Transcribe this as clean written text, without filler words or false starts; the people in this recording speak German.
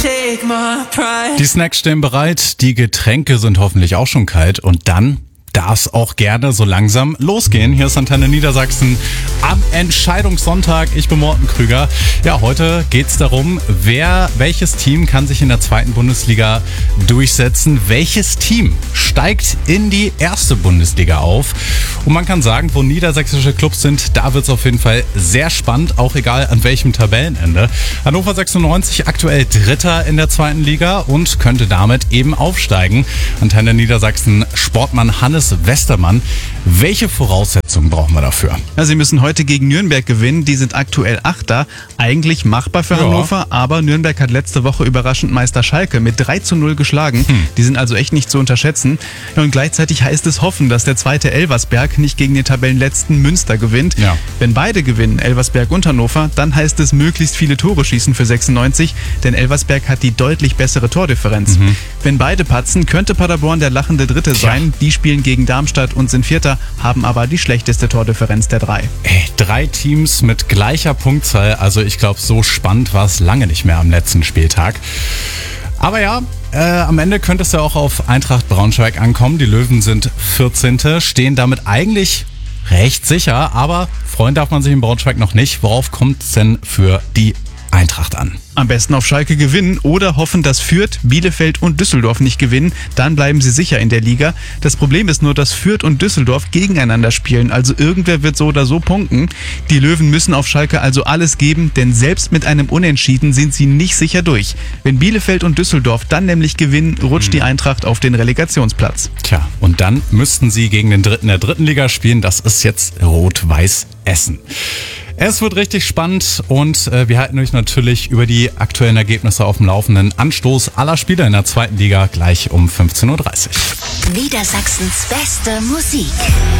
Die Snacks stehen bereit, die Getränke sind hoffentlich auch schon kalt und dann darf es auch gerne so langsam losgehen. Hier ist Antenne Niedersachsen am Entscheidungssonntag. Ich bin Morten Krüger. Ja, heute geht es darum, welches Team kann sich in der zweiten Bundesliga durchsetzen? Welches Team steigt in die erste Bundesliga auf? Und man kann sagen, wo niedersächsische Clubs sind, da wird es auf jeden Fall sehr spannend, auch egal an welchem Tabellenende. Hannover 96 aktuell Dritter in der zweiten Liga und könnte damit eben aufsteigen. Antenne Niedersachsen Sportmann Hannes Westermann. Welche Voraussetzungen brauchen wir dafür? Ja, sie müssen heute gegen Nürnberg gewinnen. Die sind aktuell Achter. Eigentlich machbar für Hannover, aber Nürnberg hat letzte Woche überraschend Meister Schalke mit 3:0 geschlagen. Die sind also echt nicht zu unterschätzen. Ja, und gleichzeitig heißt es hoffen, dass der zweite Elversberg nicht gegen den Tabellenletzten Münster gewinnt. Ja. Wenn beide gewinnen, Elversberg und Hannover, dann heißt es möglichst viele Tore schießen für 96, denn Elversberg hat die deutlich bessere Tordifferenz. Wenn beide patzen, könnte Paderborn der lachende Dritte sein. Die spielen gegen Darmstadt und sind Vierter, haben aber die schlechteste Tordifferenz der drei. 3 Teams mit gleicher Punktzahl, also ich glaube, so spannend war es lange nicht mehr am letzten Spieltag. Aber ja, am Ende könnte es ja auch auf Eintracht Braunschweig ankommen. Die Löwen sind 14., stehen damit eigentlich recht sicher, aber freuen darf man sich in Braunschweig noch nicht. Worauf kommt es denn für die Eintracht an? Am besten auf Schalke gewinnen oder hoffen, dass Fürth, Bielefeld und Düsseldorf nicht gewinnen. Dann bleiben sie sicher in der Liga. Das Problem ist nur, dass Fürth und Düsseldorf gegeneinander spielen. Also irgendwer wird so oder so punkten. Die Löwen müssen auf Schalke also alles geben, denn selbst mit einem Unentschieden sind sie nicht sicher durch. Wenn Bielefeld und Düsseldorf dann nämlich gewinnen, rutscht die Eintracht auf den Relegationsplatz. Tja, und dann müssten sie gegen den Dritten der dritten Liga spielen. Das ist jetzt Rot-Weiß Essen. Es wird richtig spannend und wir halten euch natürlich über die aktuellen Ergebnisse auf dem Laufenden. Anstoß aller Spiele in der zweiten Liga gleich um 15:30 Uhr. Niedersachsens beste Musik.